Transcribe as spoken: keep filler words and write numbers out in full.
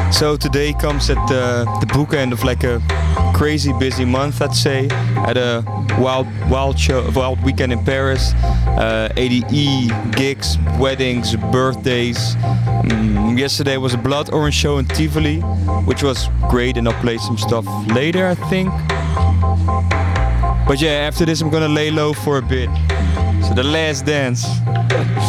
So today comes at the, the bookend of like a crazy busy month, I'd say. Had a wild wild show, wild weekend in Paris. Uh, A D E, gigs, weddings, birthdays. Mm, yesterday was a Blood Orange show in Tivoli, which was great, and I'll play some stuff later, I think. But yeah, after this I'm gonna lay low for a bit. So the last dance.